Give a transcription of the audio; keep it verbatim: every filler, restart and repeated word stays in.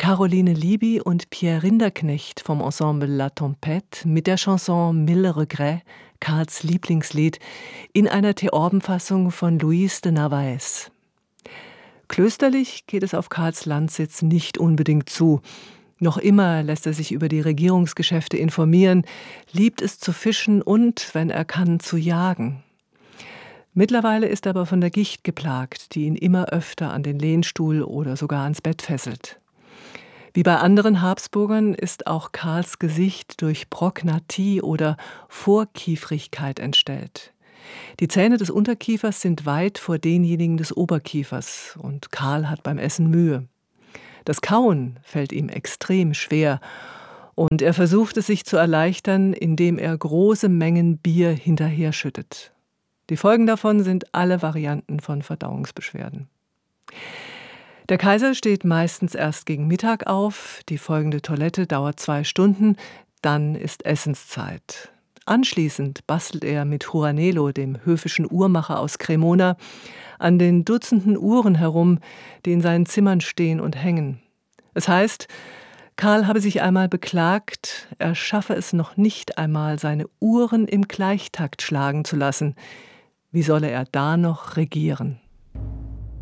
Caroline Libby und Pierre Rinderknecht vom Ensemble La Tempête mit der Chanson Mille Regrets, Karls Lieblingslied, in einer Theorbenfassung von Luis de Narvaez. Klösterlich geht es auf Karls Landsitz nicht unbedingt zu. Noch immer lässt er sich über die Regierungsgeschäfte informieren, liebt es zu fischen und, wenn er kann, zu jagen. Mittlerweile ist er aber von der Gicht geplagt, die ihn immer öfter an den Lehnstuhl oder sogar ans Bett fesselt. Wie bei anderen Habsburgern ist auch Karls Gesicht durch Prognathie oder Vorkiefrigkeit entstellt. Die Zähne des Unterkiefers sind weit vor denjenigen des Oberkiefers und Karl hat beim Essen Mühe. Das Kauen fällt ihm extrem schwer und er versucht es sich zu erleichtern, indem er große Mengen Bier hinterher schüttet. Die Folgen davon sind alle Varianten von Verdauungsbeschwerden. Der Kaiser steht meistens erst gegen Mittag auf, die folgende Toilette dauert zwei Stunden, dann ist Essenszeit. Anschließend bastelt er mit Juanelo, dem höfischen Uhrmacher aus Cremona, an den Dutzenden Uhren herum, die in seinen Zimmern stehen und hängen. Es heißt, Karl habe sich einmal beklagt, er schaffe es noch nicht einmal, seine Uhren im Gleichtakt schlagen zu lassen. Wie solle er da noch regieren?